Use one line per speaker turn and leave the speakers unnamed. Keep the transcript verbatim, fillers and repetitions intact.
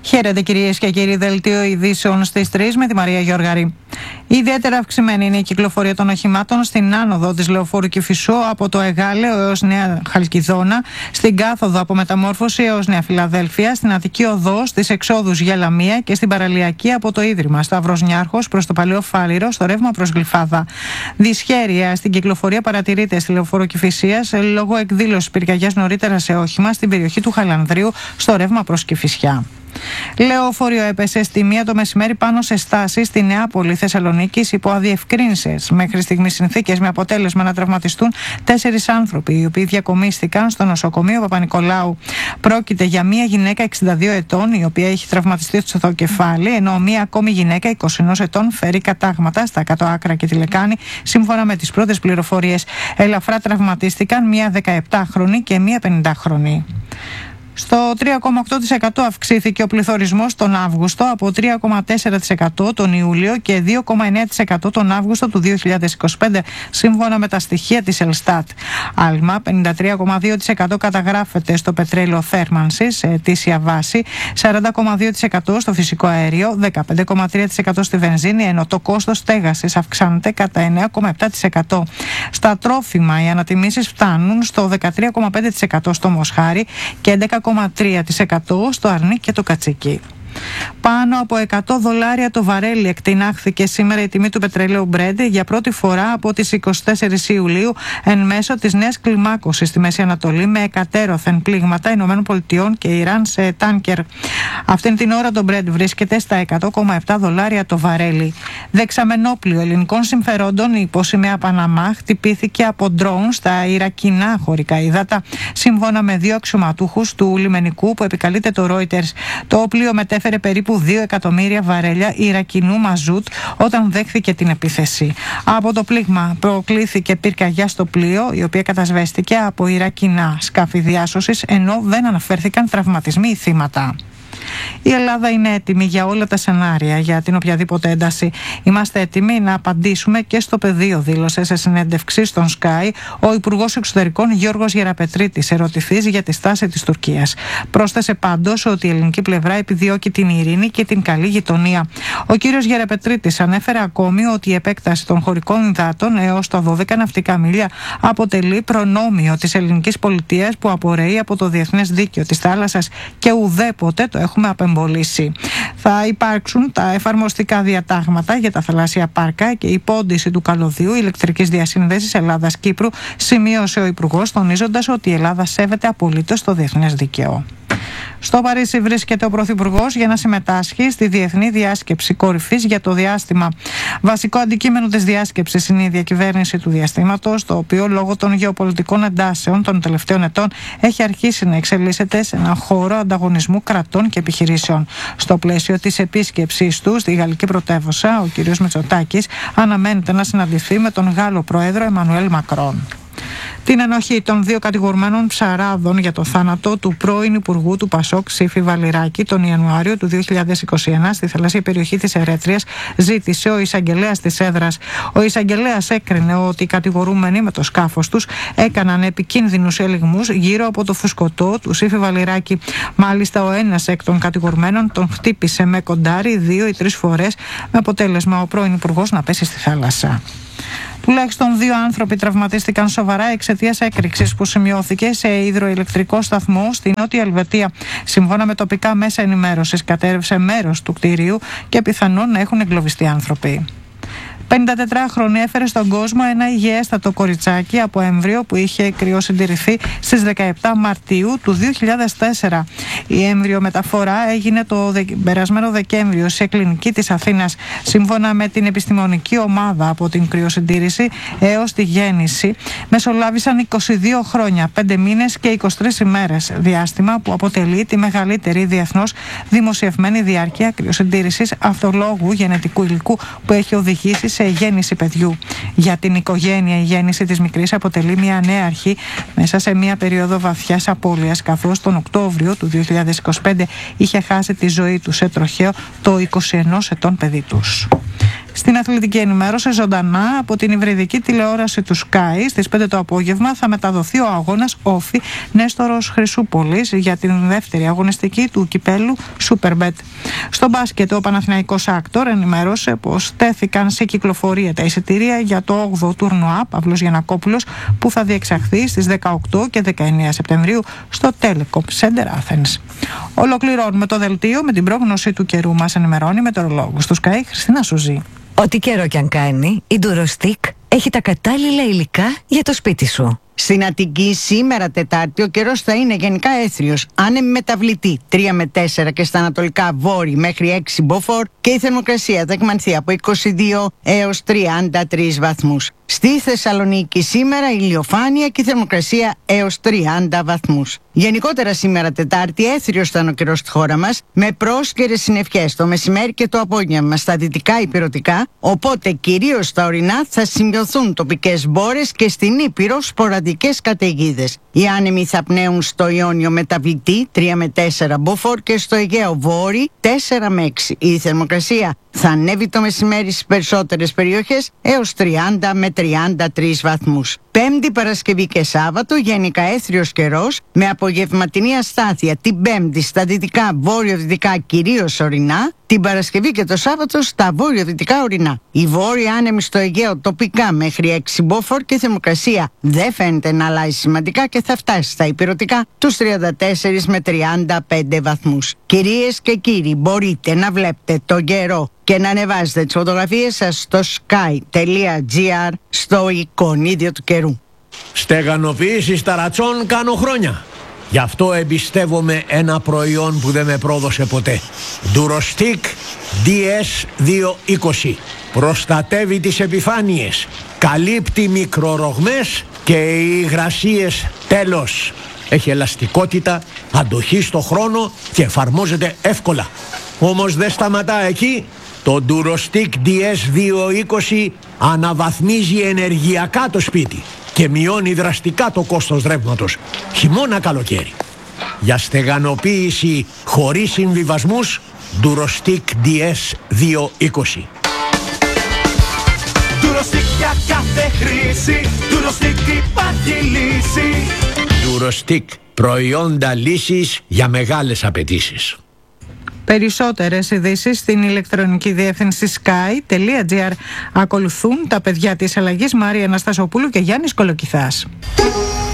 Χαίρετε κυρίες και κύριοι, δελτίο ειδήσεων στις τρεις με τη Μαρία Γιώργαρη. Ιδιαίτερα αυξημένη είναι η κυκλοφορία των οχημάτων στην άνοδο της Λεωφόρου Κηφισού από το Εγάλεο έως Νέα Χαλκιδόνα, στην κάθοδο από Μεταμόρφωση έως Νέα Φιλαδέλφια, στην Αττική Οδό, στις εξόδους για Λαμία και στην παραλιακή από το Ίδρυμα Σταύρος Νιάρχος προς το Παλαιό Φάληρο στο ρεύμα προς Γλυφάδα. Δυσχέρεια στην κυκλοφορία παρατηρείται στη Λεωφόρο Κηφισίας λόγω εκδήλωσης πυρκαγιάς νωρίτερα σε όχημα στην περιοχή του Χαλανδρίου στο ρεύμα προς Κηφισιά. Λεωφορείο έπεσε στη μία το μεσημέρι πάνω σε στάση στη Νεάπολη Θεσσαλονίκης υπό αδιευκρίνησες μέχρι στιγμής συνθήκες, με αποτέλεσμα να τραυματιστούν τέσσερις άνθρωποι, οι οποίοι διακομίστηκαν στο νοσοκομείο Παπα-Νικολάου. Πρόκειται για μία γυναίκα εξήντα δύο ετών, η οποία έχει τραυματιστεί στο κεφάλι, ενώ μία ακόμη γυναίκα είκοσι ενός ετών φέρει κατάγματα στα κάτω άκρα και τη λεκάνη, σύμφωνα με τις πρώτες πληροφορίες. Ελαφρά τραυματίστηκαν μία δεκαεπτάχρονη και μία πενηντάχρονη. Στο τρία κόμμα οκτώ τοις εκατό αυξήθηκε ο πληθωρισμός τον Αύγουστο από τρία κόμμα τέσσερα τοις εκατό τον Ιούλιο και δύο κόμμα εννέα τοις εκατό τον Αύγουστο του δύο χιλιάδες είκοσι πέντε, σύμφωνα με τα στοιχεία της Ελστάτ. Άλμα πενήντα τρία κόμμα δύο τοις εκατό καταγράφεται στο πετρέλαιο θέρμανσης σε ετήσια βάση, σαράντα κόμμα δύο τοις εκατό στο φυσικό αέριο, δεκαπέντε κόμμα τρία τοις εκατό στη βενζίνη, ενώ το κόστος στέγασης αυξάνεται κατά εννέα κόμμα επτά τοις εκατό. Στα τρόφιμα οι ανατιμήσεις φτάνουν στο δεκατρία κόμμα πέντε τοις εκατό στο Μοσχάρι και έντεκα κόμμα τρία τοις εκατό στο Αρνί και το Κατσίκι. Πάνω από εκατό δολάρια το βαρέλι εκτινάχθηκε σήμερα η τιμή του πετρελαίου Brent για πρώτη φορά από τις είκοσι τέσσερις Ιουλίου εν μέσω της νέας κλιμάκωσης στη Μέση Ανατολή, με εκατέρωθεν πλήγματα Ηνωμένων Πολιτειών και Ιράν σε τάνκερ. Αυτήν την ώρα το Brent βρίσκεται στα εκατό κόμμα επτά δολάρια το βαρέλι. Δεξαμενόπλιο ελληνικών συμφερόντων υπό σημαία Παναμά χτυπήθηκε από ντρόουν στα Ιρακινά χωρικά ύδατα, σύμφωνα με δύο αξιωματούχους του λιμενικού που επικαλείται το Reuters. Το πλοίο μετέφερε περίπου δύο εκατομμύρια βαρέλια Ιρακινού μαζούτ όταν δέχθηκε την επίθεση. Από το πλήγμα προκλήθηκε πυρκαγιά στο πλοίο, η οποία κατασβέστηκε από Ιρακινά σκάφη διάσωσης, ενώ δεν αναφέρθηκαν τραυματισμοί ή θύματα. Η Ελλάδα είναι έτοιμη για όλα τα σενάρια, για την οποιαδήποτε ένταση. Είμαστε έτοιμοι να απαντήσουμε και στο πεδίο, δήλωσε σε συνέντευξη στον Sky ο Υπουργός Εξωτερικών Γιώργος Γεραπετρίτης, ερωτηθής για τη στάση της Τουρκίας. Πρόσθεσε πάντως ότι η ελληνική πλευρά επιδιώκει την ειρήνη και την καλή γειτονία. Ο κύριος Γεραπετρίτης ανέφερε ακόμη ότι η επέκταση των χωρικών υδάτων έως τα δώδεκα ναυτικά μίλια αποτελεί προνόμιο της ελληνικής πολιτείας που απορρέει από το διεθνές δίκαιο της θάλασσας και ουδέποτε το έχουμε απεμπολίσει. Θα υπάρξουν τα εφαρμοστικά διατάγματα για τα θαλάσσια πάρκα και η πόντιση του καλωδίου ηλεκτρικής διασύνδεσης Ελλάδας-Κύπρου, σημείωσε ο Υπουργός, τονίζοντας ότι η Ελλάδα σέβεται απολύτως το διεθνές δίκαιο. Στο Παρίσι βρίσκεται ο Πρωθυπουργός για να συμμετάσχει στη Διεθνή Διάσκεψη Κορυφής για το διάστημα. Βασικό αντικείμενο της διάσκεψης είναι η διακυβέρνηση του διαστήματος, το οποίο λόγω των γεωπολιτικών εντάσεων των τελευταίων ετών έχει αρχίσει να εξελίσσεται σε έναν χώρο ανταγωνισμού κρατών και επιχειρήσεων. Στο πλαίσιο της επίσκεψής του στη γαλλική πρωτεύουσα, ο κ. Μητσοτάκης αναμένεται να συναντηθεί με τον Γάλλο Πρόεδρο Εμμανουέλ Μακρόν. Την ενοχή των δύο κατηγορουμένων ψαράδων για το θάνατο του πρώην Υπουργού του Πασόκ Σύφη Βαλιράκη τον Ιανουάριο του δύο χιλιάδες είκοσι ένα στη θαλασσία περιοχή της Ερέτριας ζήτησε ο εισαγγελέας της έδρας. Ο εισαγγελέας έκρινε ότι οι κατηγορούμενοι με το σκάφος τους έκαναν επικίνδυνους ελιγμούς γύρω από το φουσκωτό του Σύφη Βαλιράκη. Μάλιστα, ο ένας εκ των κατηγορουμένων τον χτύπησε με κοντάρι δύο ή τρεις φορές, με αποτέλεσμα ο πρώην Υπουργός να πέσει στη θάλασσα. Τουλάχιστον δύο άνθρωποι τραυματίστηκαν σοβαρά εξαιτίας έκρηξης που σημειώθηκε σε υδροηλεκτρικό σταθμό στη Νότια Ελβετία. Σύμφωνα με τοπικά μέσα ενημέρωσης, κατέρευσε μέρος του κτίριου και πιθανόν να έχουν εγκλωβιστεί άνθρωποι. πενηντατετράχρονη έφερε στον κόσμο ένα υγιέστατο κοριτσάκι από έμβριο που είχε κρυοσυντηρηθεί στις δεκαεπτά Μαρτίου του δύο χιλιάδες τέσσερα. Η έμβριο μεταφορά έγινε το δε... περασμένο Δεκέμβριο σε κλινική της Αθήνας. Σύμφωνα με την επιστημονική ομάδα, από την κρυοσυντήρηση έως τη γέννηση μεσολάβησαν είκοσι δύο χρόνια, πέντε μήνες και είκοσι τρεις ημέρες, διάστημα που αποτελεί τη μεγαλύτερη διεθνώς δημοσιευμένη διάρκεια κρυοσυντήρησης αυτολόγου γενετικού υλικού που έχει οδηγήσει σε γέννηση παιδιού. Για την οικογένεια, η γέννηση της μικρής αποτελεί μια νέα αρχή μέσα σε μια περίοδο βαθιάς απώλειας, καθώς τον Οκτώβριο του δύο χιλιάδες είκοσι πέντε είχε χάσει τη ζωή του σε τροχαίο το είκοσι ενός ετών παιδί τους. Στην αθλητική ενημέρωση ζωντανά από την υβριδική τηλεόραση του Sky στις πέντε το απόγευμα θα μεταδοθεί ο αγώνας Όφη Νέστορος Χρυσούπολης για την δεύτερη αγωνιστική του κυπέλου Superbet. Στο μπάσκετ, ο Παναθηναϊκός Άκτορ ενημέρωσε πως τέθηκαν σε κυκλοφορία τα εισιτήρια για το όγδοο τουρνουά Παύλος Γιαννακόπουλος που θα διεξαχθεί στις δεκαοκτώ και δεκαεννέα Σεπτεμβρίου στο Telecom Center Athens. Ολοκληρώνουμε το δελτίο με την πρόγνωση του καιρού. Μας ενημερώνει η μετεωρολόγος του Sky Χριστίνα Σουζή.
Ό,τι καιρό κι αν κάνει, η Durostick έχει τα κατάλληλα υλικά για το σπίτι σου.
Στην Αττική σήμερα Τετάρτη ο καιρός θα είναι γενικά έθριος, άνεμη μεταβλητή τρία με τέσσερα και στα ανατολικά βόρει μέχρι έξι μποφόρ και η θερμοκρασία θα εκμανθεί από είκοσι δύο έως τριάντα τρεις βαθμούς. Στη Θεσσαλονίκη σήμερα ηλιοφάνεια και η θερμοκρασία έως τριάντα βαθμούς. Γενικότερα σήμερα Τετάρτη έθριος θα είναι ο καιρός στη χώρα μας με πρόσκαιρες συννεφιές το μεσημέρι και το απόγευμα στα δυτικά ηπειρωτικά, οπότε κυρίως στα ορεινά θα σημειωθούν τοπικές μπόρες και στην Ήπειρο σποραδικές καταιγίδες. Οι άνεμοι θα πνέουν στο Ιόνιο μεταβλητή τρία με τέσσερα μποφόρ και στο Αιγαίο βόρει τέσσερα με έξι. Η θερμοκρασία θα ανέβει το μεσημέρι στις περισσότερες περιοχές έως τριάντα με τριάντα τρεις βαθμούς. Πέμπτη, Παρασκευή και Σάββατο γενικά έθριος καιρός με απογευματινή αστάθεια την Πέμπτη στα δυτικά βόρειο-δυτικά κυρίως ορεινά, την Παρασκευή και το Σάββατο στα βόρειο-δυτικά ορεινά. Η βόρεια άνεμη στο Αιγαίο τοπικά μέχρι έξι μποφόρ και η θερμοκρασία δεν φαίνεται να αλλάζει σημαντικά και θα φτάσει στα ηπειρωτικά τους τριάντα τέσσερα με τριάντα πέντε βαθμούς. Κυρίες και κύριοι, μπορείτε να βλέπετε τον καιρό και να ανεβάζετε τις φωτογραφίες σας στο sky.gr στο εικονίδιο του καιρού.
Στεγανοποίηση ταρατσών κάνω χρόνια. Γι' αυτό εμπιστεύομαι ένα προϊόν που δεν με πρόδωσε ποτέ. Durostick ντι ες διακόσια είκοσι. Προστατεύει τις επιφάνειες, καλύπτει μικρορογμές και οι υγρασίες τέλος. Έχει ελαστικότητα, αντοχή στο χρόνο και εφαρμόζεται εύκολα. Όμως δεν σταματά εκεί. Το Durostick ντι ες διακόσια είκοσι αναβαθμίζει ενεργειακά το σπίτι και μειώνει δραστικά το κόστος ρεύματος, χειμώνα καλοκαίρι. Για στεγανοποίηση χωρίς συμβιβασμούς, Durostick ντι ες διακόσια είκοσι.
Durostick για κάθε χρήση, Durostick υπάρχει λύση.
Durostick, προϊόντα λύσης για μεγάλες απαιτήσεις.
Περισσότερες ειδήσεις στην ηλεκτρονική διεύθυνση sky.gr. Ακολουθούν τα παιδιά της αλλαγής Μαρία Αναστασοπούλου και Γιάννης Κολοκυθάς.